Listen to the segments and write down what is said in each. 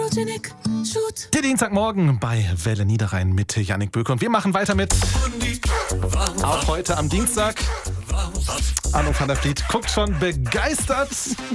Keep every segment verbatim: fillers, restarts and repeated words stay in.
Sputnik, Shoot. Der Dienstagmorgen bei Welle Niederrhein mit Jannik Böke. Und wir machen weiter mit, auch heute am Dienstag, Arno van der Vliet guckt schon begeistert.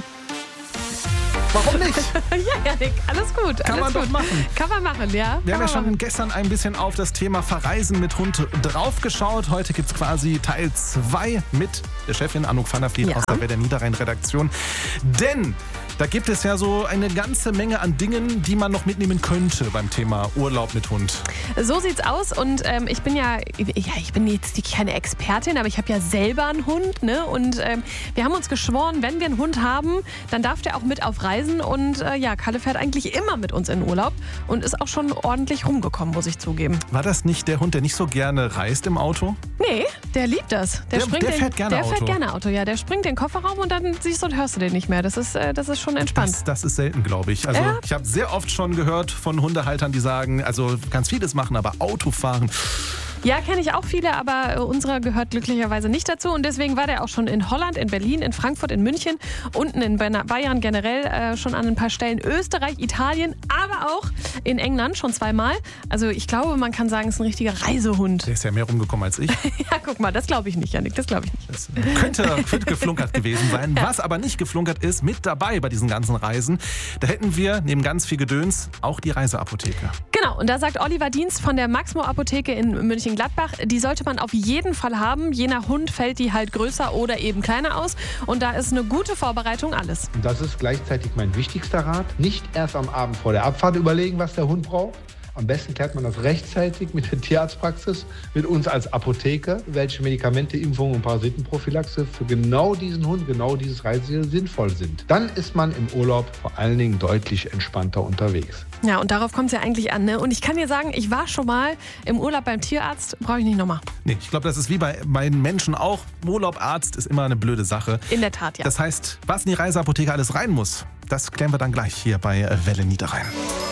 Warum nicht? Ja, Jannik, alles gut. Kann alles man gut. doch machen. Kann man machen, ja. Wir haben ja schon machen. gestern ein bisschen auf das Thema Verreisen mit Hund draufgeschaut. Heute gibt es quasi Teil zwei mit der Chefin Anouk van der Vliet Ja. aus der Welle Niederrhein-Redaktion. Denn da gibt es ja so eine ganze Menge an Dingen, die man noch mitnehmen könnte beim Thema Urlaub mit Hund. So sieht's aus und ähm, ich bin ja, ja, ich bin jetzt keine Expertin, aber ich habe ja selber einen Hund, ne? Und ähm, wir haben uns geschworen, wenn wir einen Hund haben, dann darf der auch mit auf Reisen und äh, ja, Kalle fährt eigentlich immer mit uns in Urlaub und ist auch schon ordentlich rumgekommen, muss ich zugeben. War das nicht der Hund, der nicht so gerne reist im Auto? Nee, der liebt das. Der, Der- springt der in, fährt gerne der Auto. fährt gerne Auto, ja. Der springt in den Kofferraum und dann siehst du und hörst du den nicht mehr. Das ist, äh, das ist schon entspannt. Das, das ist selten, glaube ich. Also Ja. ich habe sehr oft schon gehört von Hundehaltern, die sagen, also ganz vieles machen, aber Autofahren. Ja, kenne ich auch viele, aber äh, unserer gehört glücklicherweise nicht dazu. Und deswegen war der auch schon in Holland, in Berlin, in Frankfurt, in München, unten in Bayern generell äh, schon an ein paar Stellen, Österreich, Italien, aber auch in England schon zweimal. Also ich glaube, man kann sagen, es ist ein richtiger Reisehund. Der ist ja mehr rumgekommen als ich. Ja, guck mal, das glaube ich nicht, Jannik, das glaube ich nicht. Das könnte, könnte geflunkert gewesen sein. Was aber nicht geflunkert ist, mit dabei bei diesen ganzen Reisen, da hätten wir neben ganz viel Gedöns auch die Reiseapotheke. Genau, und da sagt Oliver Dienst von der Maxmo-Apotheke in München-Gladbach, die sollte man auf jeden Fall haben. Je nach Hund fällt die halt größer oder eben kleiner aus. Und da ist eine gute Vorbereitung alles. Und das ist gleichzeitig mein wichtigster Rat. Nicht erst am Abend vor der Abfahrt überlegen, was der Hund braucht. Am besten klärt man das rechtzeitig mit der Tierarztpraxis, mit uns als Apotheke, welche Medikamente, Impfungen und Parasitenprophylaxe für genau diesen Hund, genau dieses Reiseziel sinnvoll sind. Dann ist man im Urlaub vor allen Dingen deutlich entspannter unterwegs. Ja, und darauf kommt es ja eigentlich an, ne? Und ich kann dir sagen, ich war schon mal im Urlaub beim Tierarzt, brauche ich nicht nochmal. Nee, ich glaube, das ist wie bei meinen Menschen auch. Urlaub, Arzt ist immer eine blöde Sache. In der Tat, ja. Das heißt, was in die Reiseapotheke alles rein muss, das klären wir dann gleich hier bei Welle Niederrhein.